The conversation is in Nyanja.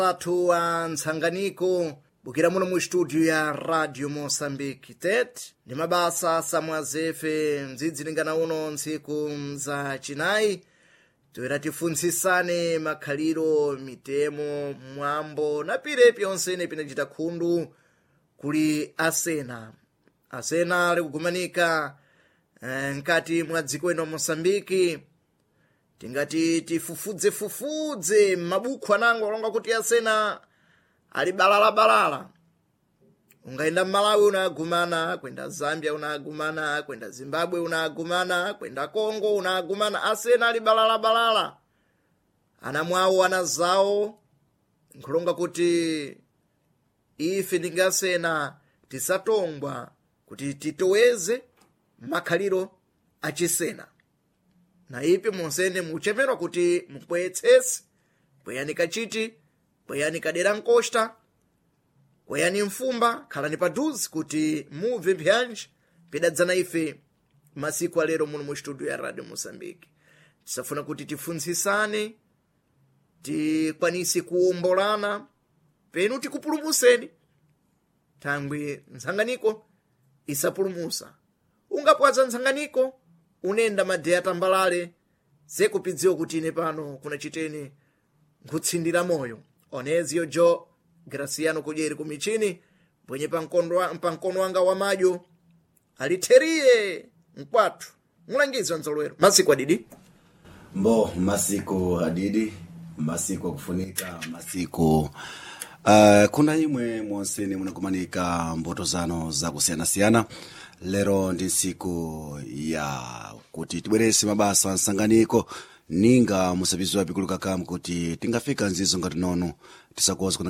Athu wa Ntsanganiko bukira muno mu studio ya Radio Mozambique TET ndi mabasa samwazefe mzidzilingana uno ntsiku za chinayi toera tifunzisane makhaliro mitemo mwambo na pire pyonsene pinachita khundu kuli asena ali kugumanika nkati mwa dziko ino Mozambique tingati tifufudze mabukhu anango alonga kuti asena ali balala ungaenda Malawi unagumana, kwenda Zambia unagumana, kwenda Zimbabwe unagumana, kwenda Kongo unagumana, asena ali balala ana mwawo ana zawo nkulonga kuti ife ndingasena tisatongwa kuti titoweze makhaliro achisena na ipi monsene muchemerwa kuti mupwetsesi pweyani kachiti pweyani kadera nkosta pweyani mfumba khalani paduzi kuti muve mpyanji pidadzana ife masiku alero muno mu studio ya Radio Mozambique. Tisafuna kuti tifunzisane tikwanisi kuombolana penu tikupulumuseni thangwi Ntsanganiko isapulumusa ungapwadza Ntsanganiko unenda madeya tambalale sekupidziwa kuti ine pano kuna chiteni nkutsindira moyo Onezio Jo Graciano kujeri kumichini bwenye pankono wanga wa majo aliteriye mkwatu mulangizi wa nzolowero masiku adidi masiku adidi masiku akufunika masiku kuna imwe monsene munakumanika mboto zano za kusiyana-siyana. Lero ndi nsiku ya kuti tibwerese mabasa a Ntsanganiko ninga musapizwa pikulu kakamu kuti tingafika nzizo ngati nono tisakoza kuna